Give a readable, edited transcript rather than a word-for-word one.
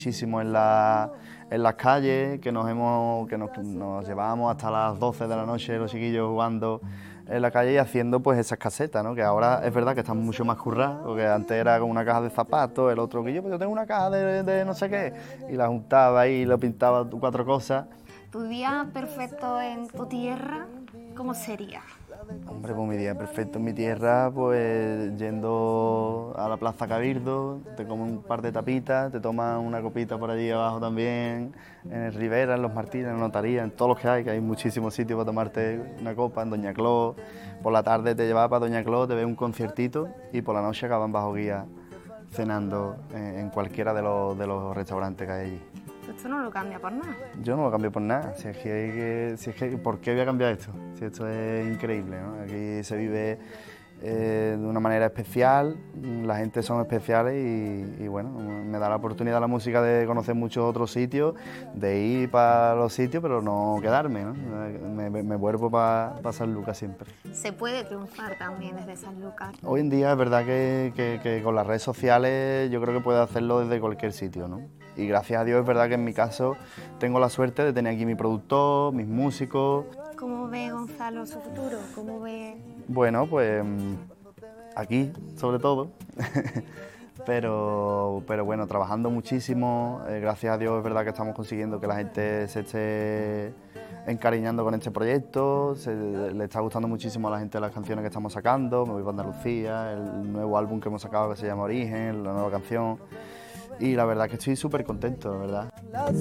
muchísimo en las calles, que nos llevábamos hasta las 12 de la noche los chiquillos jugando en la calle y haciendo pues esas casetas, ¿no? Que ahora es verdad que están mucho más curradas, porque antes era con una caja de zapatos, el otro que yo tengo una caja de no sé qué, y la juntaba ahí y lo pintaba 4 cosas. ¿Tu día perfecto en tu tierra cómo sería? Hombre, pues mi día perfecto en mi tierra, pues yendo a la Plaza Cabildo, te comes un par de tapitas, te tomas una copita por allí abajo también, en el Rivera, en los Martínez, en la Notaría, en todos los que hay muchísimos sitios para tomarte una copa, en Doña Clos. Por la tarde te llevas para Doña Clos, te ves un conciertito y por la noche acaban bajo guía cenando en cualquiera de los restaurantes que hay allí. Esto no lo cambia por nada. Yo no lo cambio por nada, si es que ¿por qué voy a cambiar esto? Si esto es increíble, ¿no? Aquí se vive de una manera especial, la gente son especiales y bueno, me da la oportunidad la música de conocer muchos otros sitios, de ir para los sitios, pero no quedarme, ¿no? Me vuelvo para San Lucas siempre. Se puede triunfar también desde San Lucas. Hoy en día es verdad que con las redes sociales yo creo que puedes hacerlo desde cualquier sitio, ¿no? Y gracias a Dios es verdad que en mi caso tengo la suerte de tener aquí mi productor, mis músicos. ¿Cómo ve Gonzalo su futuro? ¿Cómo ve? Bueno, pues aquí sobre todo, pero bueno, trabajando muchísimo. Gracias a Dios es verdad que estamos consiguiendo que la gente se esté encariñando con este proyecto, le está gustando muchísimo a la gente las canciones que estamos sacando, Me voy para Andalucía, el nuevo álbum que hemos sacado que se llama Origen, la nueva canción, y la verdad que estoy súper contento, de verdad.